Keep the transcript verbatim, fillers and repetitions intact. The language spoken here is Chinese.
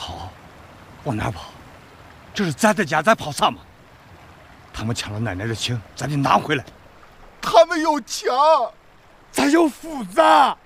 跑，往哪儿跑？这是咱的家，咱跑啥嘛？他们抢了奶奶的情，咱得拿回来。 他们有枪， 咱有斧子。